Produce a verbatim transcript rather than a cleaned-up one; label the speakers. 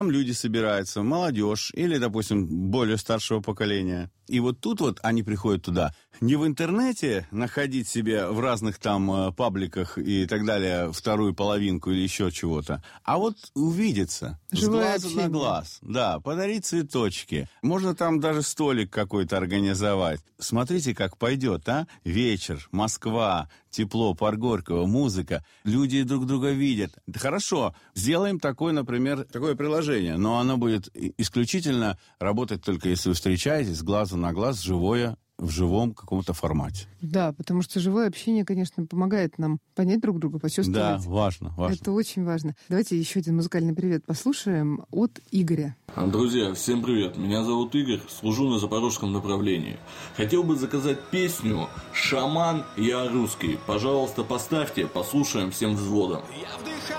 Speaker 1: Там люди собираются, молодежь или, допустим, более старшего поколения. И вот тут вот они приходят туда. Не в интернете находить себе в разных там э, пабликах и так далее вторую половинку или еще чего-то, а вот увидеться.
Speaker 2: Живое
Speaker 1: с глазу
Speaker 2: общение.
Speaker 1: на глаз. Да, подарить цветочки. Можно там даже столик какой-то организовать. Смотрите, как пойдет, а? Вечер, Москва, тепло, пар Горького, музыка. Люди друг друга видят. Хорошо, сделаем такое, например, такое приложение, но оно будет исключительно работать только если вы встречаетесь с глазу на глаз, живое, в живом каком-то формате.
Speaker 2: Да, потому что живое общение, конечно, помогает нам понять друг друга, почувствовать.
Speaker 1: Да, важно, важно.
Speaker 2: Это очень важно. Давайте еще один музыкальный привет послушаем от Игоря.
Speaker 3: Друзья, всем привет. Меня зовут Игорь, служу на запорожском направлении. Хотел бы заказать песню «Шаман, я русский». Пожалуйста, поставьте, послушаем всем взводом.